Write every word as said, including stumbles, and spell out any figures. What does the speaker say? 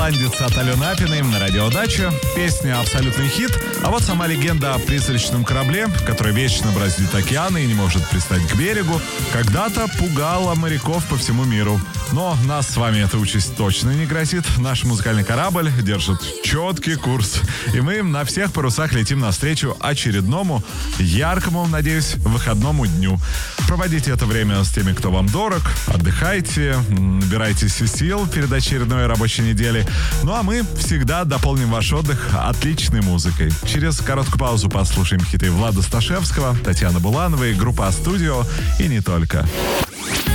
«Голландец» от Алены Апиной на радиодаче. Песня абсолютный хит. А вот сама легенда о призрачном корабле, который вечно бороздит океаны и не может пристать к берегу, когда-то пугала моряков по всему миру. Но нас с вами эта участь точно не грозит. Наш музыкальный корабль держит четкий курс. И мы на всех парусах летим навстречу очередному, яркому, надеюсь, выходному дню. Проводите это время с теми, кто вам дорог. Отдыхайте, набирайтесь сил перед очередной рабочей неделей. Ну а мы всегда дополним ваш отдых отличной музыкой. Через короткую паузу послушаем хиты Влада Сташевского, Татьяны Булановой, группа «Студио» и не только.